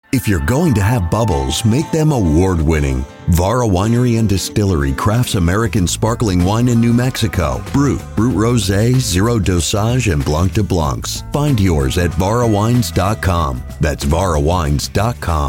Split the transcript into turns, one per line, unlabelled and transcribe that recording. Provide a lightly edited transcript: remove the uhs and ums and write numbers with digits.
If you're going to have bubbles, make them award-winning. Vara Winery and Distillery crafts American sparkling wine in New Mexico. Brut Rosé, Zero Dosage, and Blanc de Blancs. Find yours at varawines.com. That's varawines.com.